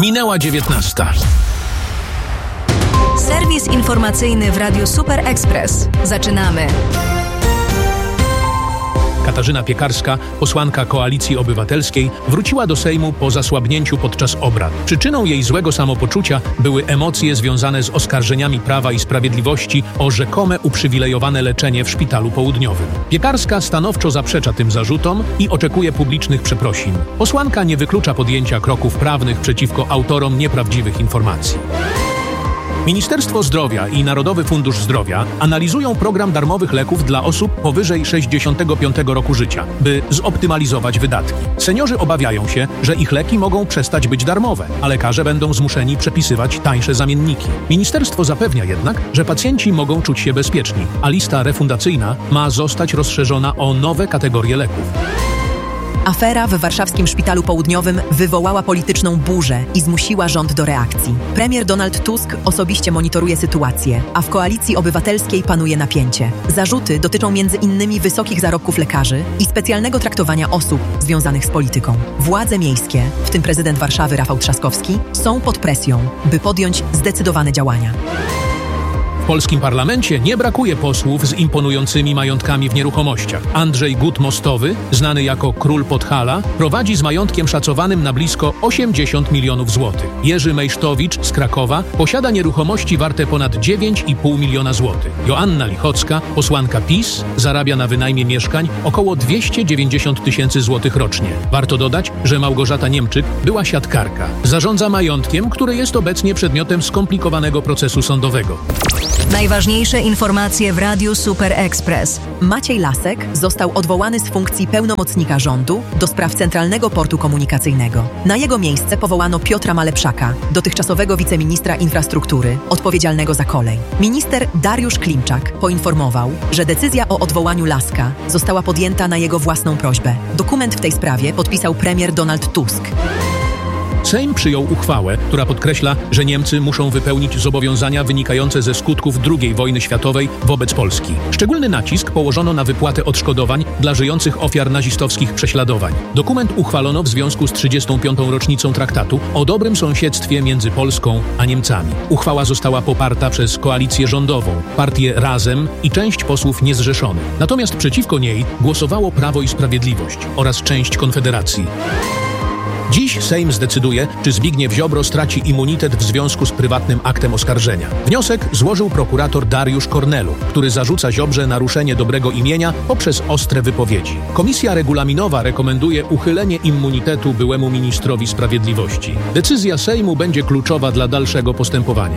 Minęła 19. Serwis informacyjny w Radiu Super Express. Zaczynamy. Katarzyna Piekarska, posłanka Koalicji Obywatelskiej, wróciła do Sejmu po zasłabnięciu podczas obrad. Przyczyną jej złego samopoczucia były emocje związane z oskarżeniami Prawa i Sprawiedliwości o rzekome uprzywilejowane leczenie w Szpitalu Południowym. Piekarska stanowczo zaprzecza tym zarzutom i oczekuje publicznych przeprosin. Posłanka nie wyklucza podjęcia kroków prawnych przeciwko autorom nieprawdziwych informacji. Ministerstwo Zdrowia i Narodowy Fundusz Zdrowia analizują program darmowych leków dla osób powyżej 65 roku życia, by zoptymalizować wydatki. Seniorzy obawiają się, że ich leki mogą przestać być darmowe, a lekarze będą zmuszeni przepisywać tańsze zamienniki. Ministerstwo zapewnia jednak, że pacjenci mogą czuć się bezpieczni, a lista refundacyjna ma zostać rozszerzona o nowe kategorie leków. Afera w warszawskim Szpitalu Południowym wywołała polityczną burzę i zmusiła rząd do reakcji. Premier Donald Tusk osobiście monitoruje sytuację, a w Koalicji Obywatelskiej panuje napięcie. Zarzuty dotyczą m.in. wysokich zarobków lekarzy i specjalnego traktowania osób związanych z polityką. Władze miejskie, w tym prezydent Warszawy Rafał Trzaskowski, są pod presją, by podjąć zdecydowane działania. W polskim parlamencie nie brakuje posłów z imponującymi majątkami w nieruchomościach. Andrzej Gut-Mostowy, znany jako Król Podhala, prowadzi z majątkiem szacowanym na blisko 80 milionów złotych. Jerzy Mejsztowicz z Krakowa posiada nieruchomości warte ponad 9,5 miliona złotych. Joanna Lichocka, posłanka PiS, zarabia na wynajmie mieszkań około 290 tysięcy złotych rocznie. Warto dodać, że Małgorzata Niemczyk była siatkarka. Zarządza majątkiem, który jest obecnie przedmiotem skomplikowanego procesu sądowego. Najważniejsze informacje w Radiu Super Express. Maciej Lasek został odwołany z funkcji pełnomocnika rządu do spraw Centralnego Portu Komunikacyjnego. Na jego miejsce powołano Piotra Malepszaka, dotychczasowego wiceministra infrastruktury, odpowiedzialnego za kolej. Minister Dariusz Klimczak poinformował, że decyzja o odwołaniu Laska została podjęta na jego własną prośbę. Dokument w tej sprawie podpisał premier Donald Tusk. Sejm przyjął uchwałę, która podkreśla, że Niemcy muszą wypełnić zobowiązania wynikające ze skutków II wojny światowej wobec Polski. Szczególny nacisk położono na wypłatę odszkodowań dla żyjących ofiar nazistowskich prześladowań. Dokument uchwalono w związku z 35. rocznicą traktatu o dobrym sąsiedztwie między Polską a Niemcami. Uchwała została poparta przez koalicję rządową, partię Razem i część posłów niezrzeszonych. Natomiast przeciwko niej głosowało Prawo i Sprawiedliwość oraz część Konfederacji. Dziś Sejm zdecyduje, czy Zbigniew Ziobro straci immunitet w związku z prywatnym aktem oskarżenia. Wniosek złożył prokurator Dariusz Kornelu, który zarzuca Ziobrze naruszenie dobrego imienia poprzez ostre wypowiedzi. Komisja regulaminowa rekomenduje uchylenie immunitetu byłemu ministrowi sprawiedliwości. Decyzja Sejmu będzie kluczowa dla dalszego postępowania.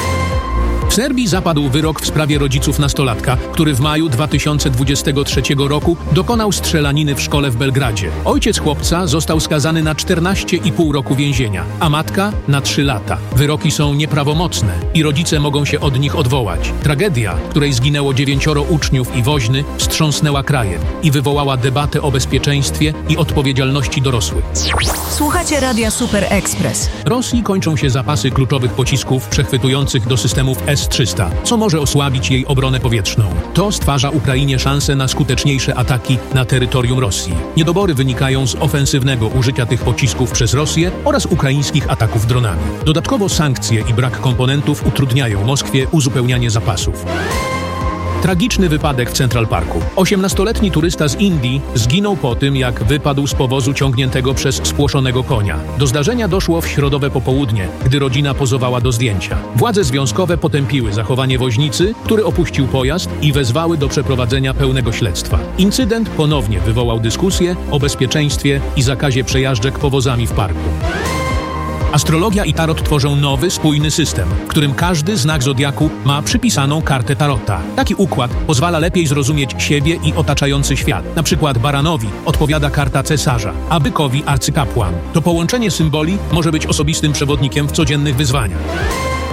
W Serbii zapadł wyrok w sprawie rodziców nastolatka, który w maju 2023 roku dokonał strzelaniny w szkole w Belgradzie. Ojciec chłopca został skazany na 14,5 roku więzienia, a matka na 3 lata. Wyroki są nieprawomocne i rodzice mogą się od nich odwołać. Tragedia, w której zginęło 9 uczniów i woźny, wstrząsnęła krajem i wywołała debatę o bezpieczeństwie i odpowiedzialności dorosłych. Słuchacie Radia Super Express. Rosji kończą się zapasy kluczowych pocisków przechwytujących do systemów S-300, co może osłabić jej obronę powietrzną. To stwarza Ukrainie szansę na skuteczniejsze ataki na terytorium Rosji. Niedobory wynikają z ofensywnego użycia tych pocisków przez Rosję oraz ukraińskich ataków dronami. Dodatkowo sankcje i brak komponentów utrudniają Moskwie uzupełnianie zapasów. Tragiczny wypadek w Central Parku. 18-letni turysta z Indii zginął po tym, jak wypadł z powozu ciągniętego przez spłoszonego konia. Do zdarzenia doszło w środowe popołudnie, gdy rodzina pozowała do zdjęcia. Władze związkowe potępiły zachowanie woźnicy, który opuścił pojazd i wezwały do przeprowadzenia pełnego śledztwa. Incydent ponownie wywołał dyskusję o bezpieczeństwie i zakazie przejażdżek powozami w parku. Astrologia i tarot tworzą nowy, spójny system, w którym każdy znak zodiaku ma przypisaną kartę tarota. Taki układ pozwala lepiej zrozumieć siebie i otaczający świat. Na przykład baranowi odpowiada karta cesarza, a bykowi arcykapłan. To połączenie symboli może być osobistym przewodnikiem w codziennych wyzwaniach.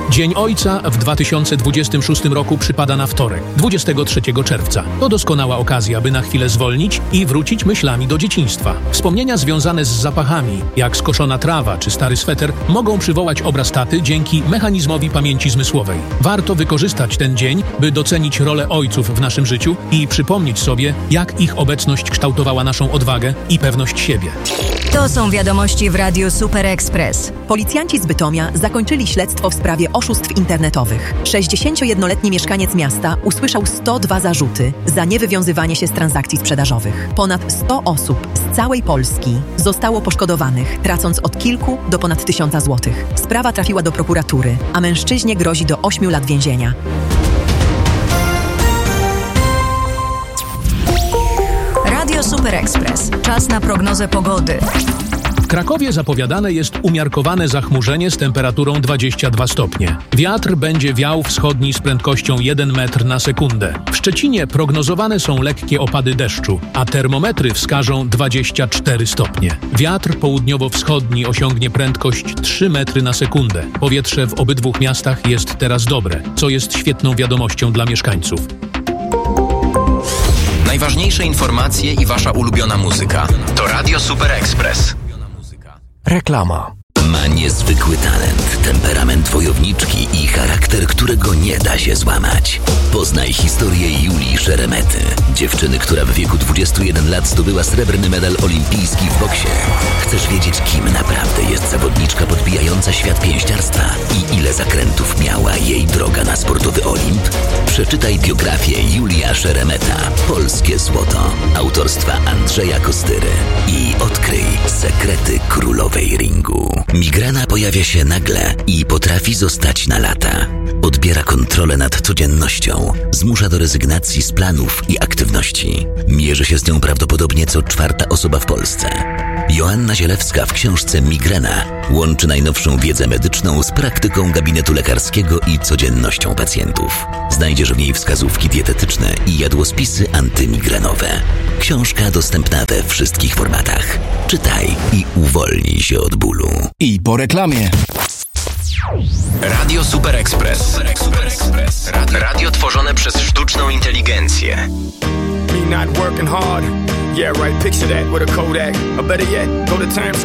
Dzień Ojca w 2026 roku przypada na wtorek, 23 czerwca. To doskonała okazja, by na chwilę zwolnić i wrócić myślami do dzieciństwa. Wspomnienia związane z zapachami, jak skoszona trawa czy stary sweter, mogą przywołać obraz taty dzięki mechanizmowi pamięci zmysłowej. Warto wykorzystać ten dzień, by docenić rolę ojców w naszym życiu i przypomnieć sobie, jak ich obecność kształtowała naszą odwagę i pewność siebie. To są wiadomości w Radiu Super Express. Policjanci z Bytomia zakończyli śledztwo w sprawie oszustw internetowych. 61-letni mieszkaniec miasta usłyszał 102 zarzuty za niewywiązywanie się z transakcji sprzedażowych. Ponad 100 osób z całej Polski zostało poszkodowanych, tracąc od kilku do ponad 1000 złotych. Sprawa trafiła do prokuratury, a mężczyźnie grozi do 8 lat więzienia. Radio Super Express. Czas na prognozę pogody. W Krakowie zapowiadane jest umiarkowane zachmurzenie z temperaturą 22 stopnie. Wiatr będzie wiał wschodni z prędkością 1 metr na sekundę. W Szczecinie prognozowane są lekkie opady deszczu, a termometry wskażą 24 stopnie. Wiatr południowo-wschodni osiągnie prędkość 3 metry na sekundę. Powietrze w obydwu miastach jest teraz dobre, co jest świetną wiadomością dla mieszkańców. Najważniejsze informacje i wasza ulubiona muzyka to Radio Super Express. Reklama. Ma niezwykły talent, temperament wojowniczki i charakter, którego nie da się złamać. Poznaj historię Julii Szeremety, dziewczyny, która w wieku 21 lat zdobyła srebrny medal olimpijski w boksie. Chcesz wiedzieć, kim naprawdę jest zawodniczka podbijająca świat pięściarstwa i ile zakrętów miała jej droga na sportowy Olimp? Przeczytaj biografię Julia Szeremeta, Polskie Złoto, autorstwa Andrzeja Kostyry i odkryj sekrety królowej ringu. Migrena pojawia się nagle i potrafi zostać na lata. Odbiera kontrolę nad codziennością, zmusza do rezygnacji z planów i aktywności. Mierzy się z nią prawdopodobnie co 4. osoba w Polsce. Joanna Zielewska w książce Migrena łączy najnowszą wiedzę medyczną z praktyką gabinetu lekarskiego i codziennością pacjentów. Znajdziesz w niej wskazówki dietetyczne i jadłospisy antymigrenowe. Książka dostępna we wszystkich formatach. Czytaj i uwolnij się od bólu. I po reklamie. Radio Super Express. Radio tworzone przez sztuczną inteligencję. Me not working hard. Yeah, right, picture that with a Kodak. Or better yet, go to Times